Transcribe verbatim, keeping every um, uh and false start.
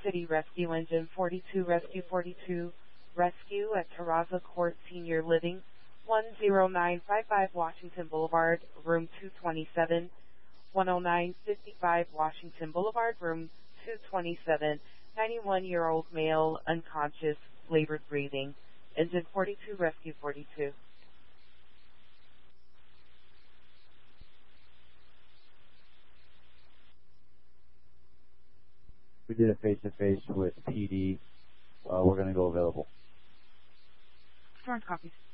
City Rescue Engine forty-two, Rescue forty-two, Rescue at Terraza Court Senior Living, one oh nine fifty-five Washington Boulevard, room two twenty-seven, one oh nine fifty-five Washington Boulevard, room two twenty-seven, ninety-one-year-old male, unconscious, labored breathing. Engine forty-two, Rescue forty-two. We did a face-to-face with P D. Uh, we're going to go available. Storm copies.